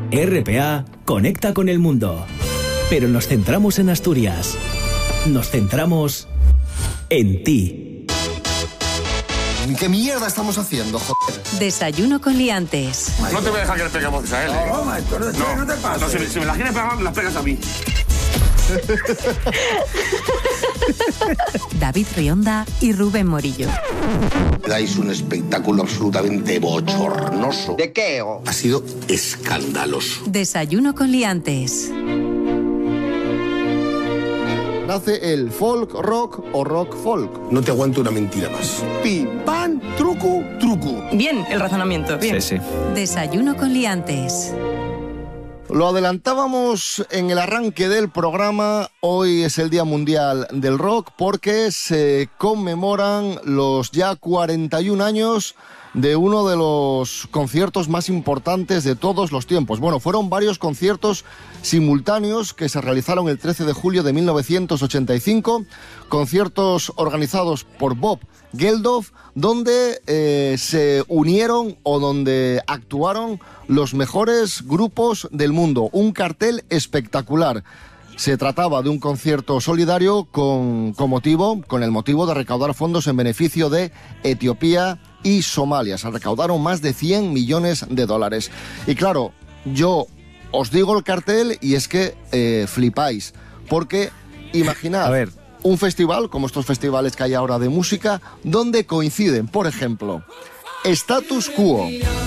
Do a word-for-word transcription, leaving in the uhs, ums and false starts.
R P A conecta con el mundo. Pero nos centramos en Asturias. Nos centramos en ti. ¿Qué mierda estamos haciendo, joder? Desayuno con liantes. No te voy a dejar que le pegue voces a él. No, maestro, no, no, no te pases. No, si, si me las quieres pegar, me las pegas a mí. David Rionda y Rubén Morillo. Dais un espectáculo absolutamente bochornoso. ¿De qué? Ha sido escandaloso. Desayuno con liantes. ¿Nace el folk rock o rock folk? No te aguanto una mentira más. Pim, pam, truco, truco. Bien, el razonamiento, bien. Sí, sí. Desayuno con liantes. Lo adelantábamos en el arranque del programa. Hoy es el Día Mundial del Rock porque se conmemoran los ya cuarenta y un años de uno de los conciertos más importantes de todos los tiempos. Bueno, fueron varios conciertos simultáneos que se realizaron el trece de julio de mil novecientos ochenta y cinco, conciertos organizados por Bob Geldof, donde eh, se unieron o donde actuaron los mejores grupos del mundo. Un cartel espectacular. Se trataba de un concierto solidario con, con motivo, con el motivo de recaudar fondos en beneficio de Etiopía y Somalia. Se recaudaron más de cien millones de dólares. Y claro, yo os digo el cartel y es que eh, flipáis, porque imaginad A ver. un festival, como estos festivales que hay ahora de música, donde coinciden, por ejemplo, Status Quo,